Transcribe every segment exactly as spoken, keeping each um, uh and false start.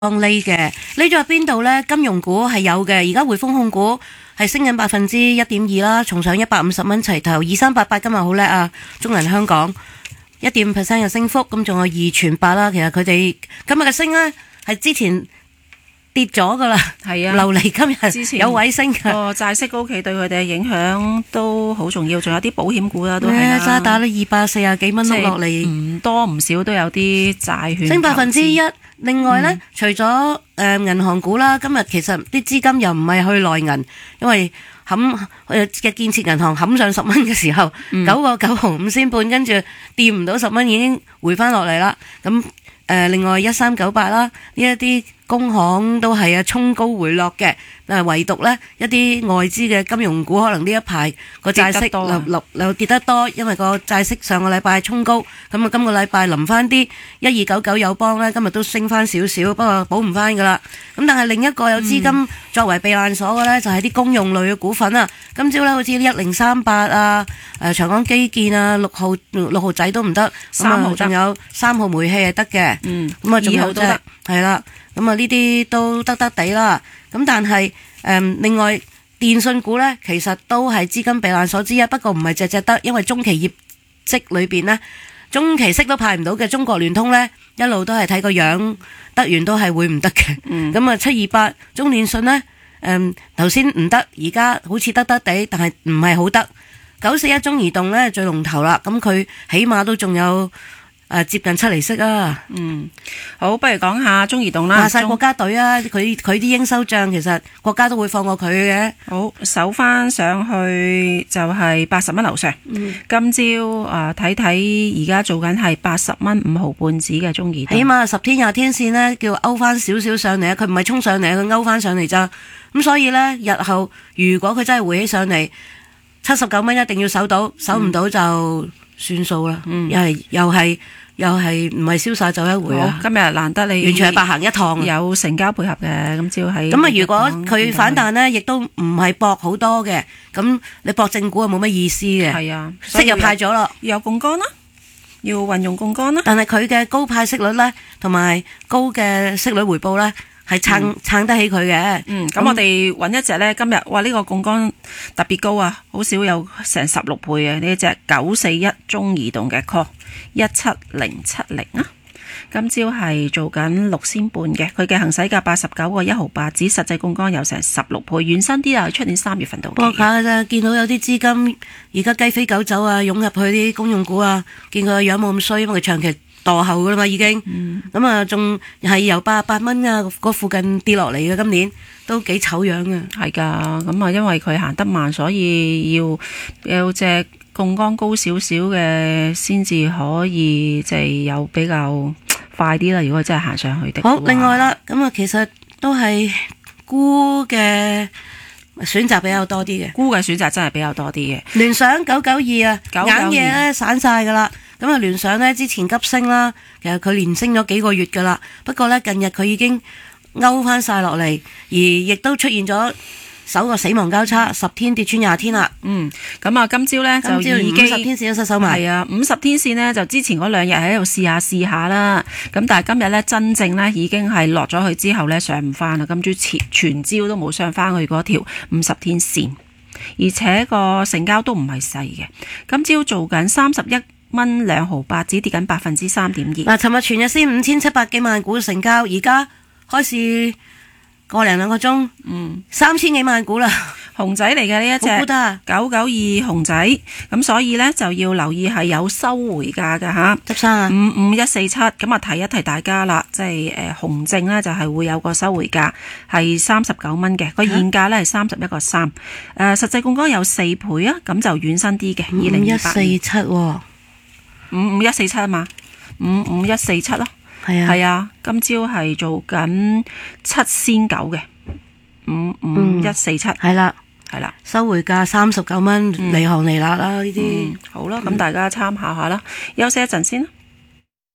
呢嘅呢咗喺邊度呢？金融股係有嘅，而家匯豐控股係升緊百分之一點二啦，重上一百五十蚊齊頭，二三八八今日好叻啊！中銀香港一點五 percent 嘅升幅，咁仲有二全八啦。其實佢哋今日嘅升呢，係之前跌咗噶啦， 係啊， 流嚟今日有位升嘅。 個債息高企對佢哋嘅影響都好重要，仲有啲保險股啦，都係啦。 渣打都二百四十幾蚊碌落嚟， 唔多唔少都有啲債券升百分之一。另外呢，嗯、除咗誒銀行股啦，今日其實啲資金又唔係去內銀，因為冚嘅建設銀行冚上十蚊嘅時候，九個九毫五仙半，跟住掂唔到十蚊已經回翻落嚟啦。咁誒、呃，另外一三九八啦，呢一啲工行都係啊衝高回落嘅，但係唯獨呢一啲外資嘅金融股，可能呢一排個債息又又跌得多，因為個債息上個禮拜衝高，咁啊今個禮拜臨翻啲一二九九友邦呢，今日都升翻少少，不過補唔翻噶啦。咁但係另一個有資金作為避難所嘅呢，就係啲公用類嘅股份啊。今朝呢好似一零三八啊，誒長江基建啊，六號六號仔都唔得，三號仲有三號煤氣係得嘅，咁啊仲有隻係啦。咁啊，呢啲都得得地啦。咁但係誒、嗯，另外電信股呢，其實都係資金避難所之一，不過唔係隻隻得，因為中期業績裏邊呢，中期息都派唔到嘅中國聯通呢，一路都係睇個樣，得完都係會唔得嘅。咁啊、嗯，七二八中電信呢，誒頭先唔得，而家好似得得地，但係唔係好得。九四一中移動呢，最龍頭啦，咁佢起碼都仲有。誒，接近七厘息啊！ 嗯，好，不如講下中移動啦。話晒國家隊啊，佢佢啲應收賬，其實國家都會放過佢嘅。 好，守翻上去就係八十蚊樓上。嗯、今朝啊，睇睇而家做緊係八十蚊五毫半紙嘅中移動。 起碼十天廿天線呢，叫勾翻少少上嚟啊！佢唔係衝上嚟，佢勾翻上嚟咋。咁所以呢，日後如果佢真係回起上嚟，七十九蚊一定要守到，守唔到就算數啦。嗯，又係又係。又係唔係瀟灑走一回啊！ 今日難得你完全係白行一趟， 有成交配合嘅，今朝係咁啊！如果佢反彈呢，亦都唔係搏好多嘅，咁你搏正股啊冇乜意思嘅。係啊，息又派咗咯， 有槓桿啦，要運用槓桿啦。 但係佢嘅高派息率呢，同埋高嘅息率回報呢，係撐、嗯、撐得起佢嘅。 嗯，咁我哋揾一隻呢，今日哇呢、呢個槓桿特別高啊，好少有成十六倍嘅呢隻九四一中移動嘅 call。一七零七零啊，今朝係做緊六仙半嘅，佢嘅行使價八十九個一毫八，指實際槓桿有成十六倍，遠身啲啊，出年三月份到期。 不過假嘅啫，見到有啲資金而家雞飛狗走啊，湧入去啲公用股啊，見佢個樣冇咁衰，因為佢長期墮後噶啦嘛已經，咁啊仲係由八十八蚊啊嗰附近跌落嚟嘅，今年都幾醜樣嘅。 係噶，咁啊因為佢行得慢，所以要有隻槓桿高少少嘅先至可以即係有比較快啲啦。如果真係行上去的好，另外啦，咁啊其實都係沽嘅選擇比較多啲嘅， 沽嘅選擇真係比較多啲嘅。 聯想九九二啊，硬嘢咧散晒噶啦。咁啊聯想呢之前急升啦，其實佢連升咗幾個月噶啦，不過呢，近日佢已經勾翻晒落嚟，而亦都出現咗首個死亡交叉，十天跌穿廿天啦。 嗯，咁啊，今朝呢，就已經五十天線都失手埋。 係啊，五十天線呢，就之前嗰兩日喺度試下試下啦。咁但係今日呢，真正呢已經係落咗去之後呢，上唔翻啦。今朝全全朝都冇上翻去嗰條五十天線，而且個成交都唔係細嘅。今朝做緊三十一蚊兩毫八，只跌緊百分之三點二。 嗱，尋日全日先五千七百幾萬股成交，而家開市個零兩個鐘，嗯，三千幾萬股啦， 熊仔嚟嘅呢一隻九九二熊仔，咁所以呢，就要留意係有收回價㗎吓， 執生啊， 五五一四七，咁啊提一提大家啦，即係誒熊證呢，就係會有個收回價係三十九蚊嘅，個現價呢係三十一個三，誒實際槓桿有四倍啊，咁就遠身啲嘅，二零一四七， 五五一四七啊嘛，五五一四七咯。 係啊， 係啊，今朝係做緊七仙九嘅，五五一四七， 係啦， 係啦， 收回價三十九蚊，離行離辣啦呢啲， 好啦，咁大家參考下啦，休息一陣先啦。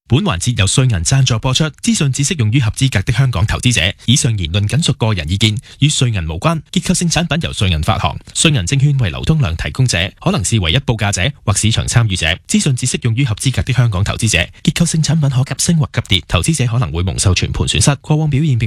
本環節由瑞銀贊助播出，資訊只適用於合資格的香港投資者。以上言論僅屬個人意見，與瑞銀無關。結構性產品由瑞銀發行，瑞銀證券為流通量提供者，可能是唯一報價者或市場參與者。資訊只適用於合資格的香港投資者。結構性產品可急升或急跌，投資者可能會蒙受全盤損失。過往表現並